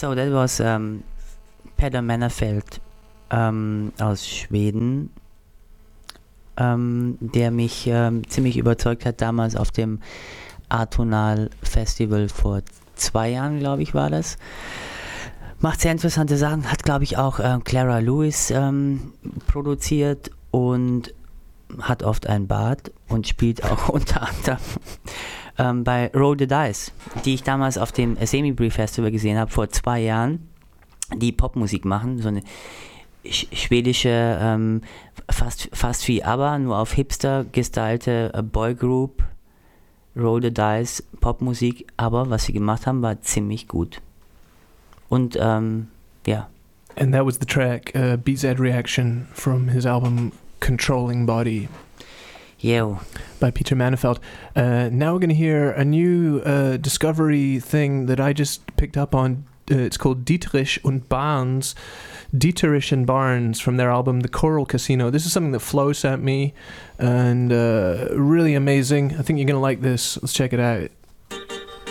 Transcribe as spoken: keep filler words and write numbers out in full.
So that was um, Peter Manafelt um, aus Schweden, um, der mich um, ziemlich überzeugt hat damals auf dem Atonal Festival vor zwei Jahren, glaube ich, war das. Macht sehr interessante Sachen, hat, glaube ich, auch ähm, Clara Lewis ähm, produziert und hat oft einen Bart und spielt auch unter anderem ähm, bei Roll the Dice, die ich damals auf dem Semibri Festival gesehen habe, vor zwei Jahren, die Popmusik machen, so eine sch- schwedische, ähm, fast, fast wie ABBA, nur auf Hipster gestylte äh, Boygroup, Roll the Dice, Popmusik, aber was sie gemacht haben, war ziemlich gut. Und ähm, ja. And that was the track uh, B Z Reaction from his album Controlling Body. Yo. By Peter Manafelt. Uh, now we're going to hear a new uh, Discovery thing that I just picked up on. Uh, it's called Dietrich und Barnes. Dietrich and Barnes from their album The Coral Casino. This is something that Flo sent me and uh, really amazing. I think you're going to like this. Let's check it out.